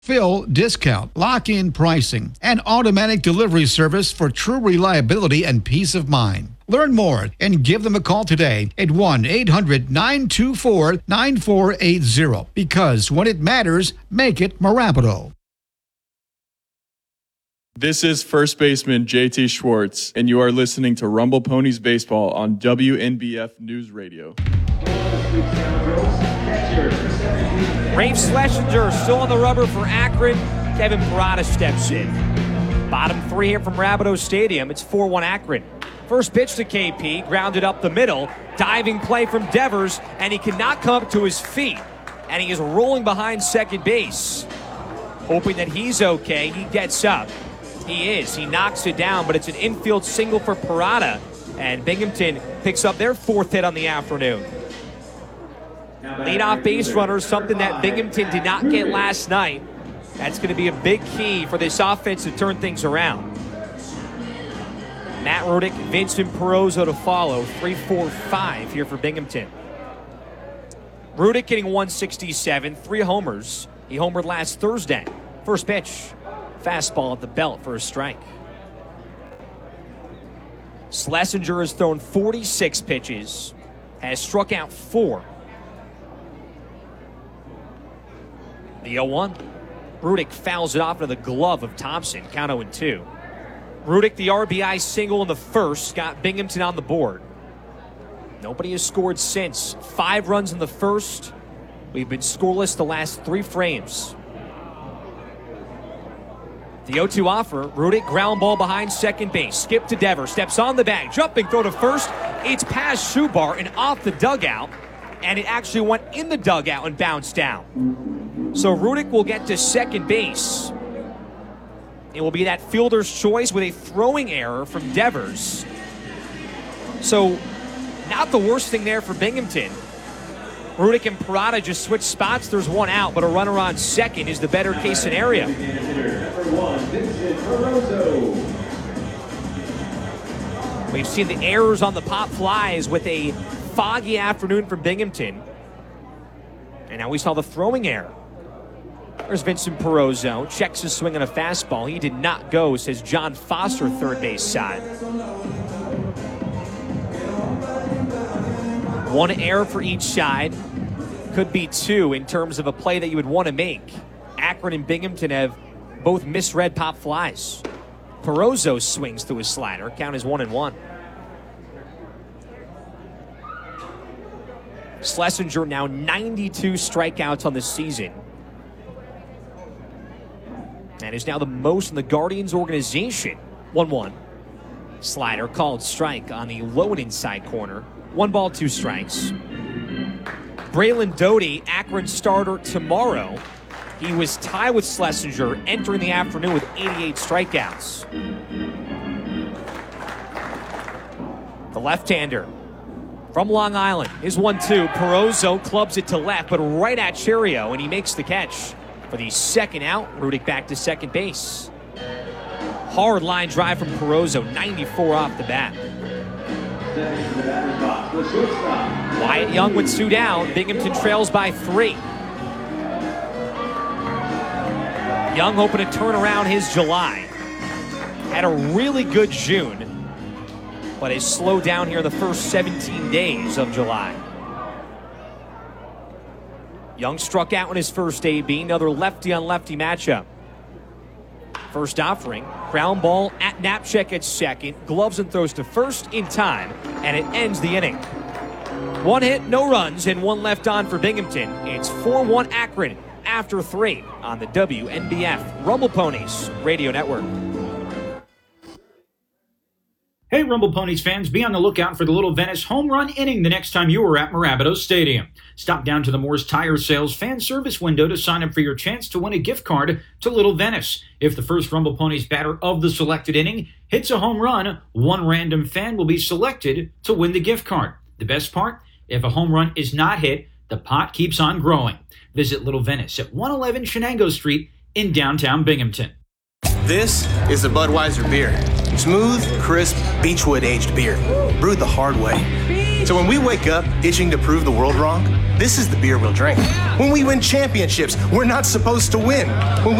Fill discount, lock-in pricing, and automatic delivery service for true reliability and peace of mind. Learn more and give them a call today at 1-800-924-9480. Because when it matters, make it Mirabito. This is first baseman JT Schwartz, and you are listening to Rumble Ponies Baseball on WNBF News Radio. Rafe Schlesinger still on the rubber for Akron. Kevin Parada steps in. Bottom three here from Rapido Stadium. It's 4-1 Akron. First pitch to KP, grounded up the middle. Diving play from Devers, and he cannot come up to his feet. And he is rolling behind second base. Hoping that he's okay, he gets up. He is. He knocks it down, but it's an infield single for Parada. And Binghamton picks up their fourth hit on the afternoon. Leadoff base runner, something that Binghamton did not get last night. That's going to be a big key for this offense to turn things around. Matt Rudick, Vincent Perozzo to follow. 3-4-5 here for Binghamton. Rudick getting 167, 3 homers. He homered last Thursday. First pitch, fastball at the belt for a strike. Schlesinger has thrown 46 pitches, has struck out 4. The 0-1. Rudick fouls it off into the glove of Thompson. Count 0-2. Rudick, the RBI single in the first, got Binghamton on the board. Nobody has scored since. 5 runs in the first. We've been scoreless the last 3 frames. The 0-2 offer. Rudick, ground ball behind second base. Skip to Devers. Steps on the bag. Jumping throw to first. It's past Schubar and off the dugout. And it actually went in the dugout and bounced down. So Rudick will get to second base. It will be that fielder's choice with a throwing error from Devers. So not the worst thing there for Binghamton. Rudick and Parada just switch spots. There's 1 out, but a runner on second is the better case scenario. We've seen the errors on the pop flies with a foggy afternoon for Binghamton. And now we saw the throwing error. There's Vincent Perozzo. Checks his swing on a fastball. He did not go, says John Foster, third base side. 1 error for each side. Could be 2 in terms of a play that you would want to make. Akron and Binghamton have both misread pop flies. Perozzo swings through his slider. Count is 1-1. Schlesinger now 92 strikeouts on the season. And is now the most in the Guardians organization. 1-1. Slider called strike on the low and inside corner. 1 ball, 2 strikes. Braylon Doty, Akron starter tomorrow. He was tied with Schlesinger entering the afternoon with 88 strikeouts. The left-hander from Long Island is 1-2. Perozzo clubs it to left, but right at Cherio, and he makes the catch. For the second out, Rudick back to second base. Hard line drive from Perozzo, 94 off the bat. Wyatt Young with 2 down. Binghamton trails by 3. Young hoping to turn around his July. Had a really good June, but has slowed down here in the first 17 days of July. Young struck out in his first AB. Another lefty-on-lefty matchup. First offering, ground ball at Knapczyk at second. Gloves and throws to first in time, and it ends the inning. 1 hit, no runs, and 1 left on for Binghamton. It's 4-1 Akron after 3 on the WNBF Rumble Ponies Radio Network. Hey, Rumble Ponies fans, be on the lookout for the Little Venice home run inning the next time you are at Mirabito Stadium. Stop down to the Moore's Tire Sales fan service window to sign up for your chance to win a gift card to Little Venice. If the first Rumble Ponies batter of the selected inning hits a home run, 1 random fan will be selected to win the gift card. The best part? If a home run is not hit, the pot keeps on growing. Visit Little Venice at 111 Shenango Street in downtown Binghamton. This is the Budweiser beer. Smooth, crisp, Beechwood-aged beer. Brewed the hard way. So when we wake up itching to prove the world wrong, this is the beer we'll drink. When we win championships, we're not supposed to win. When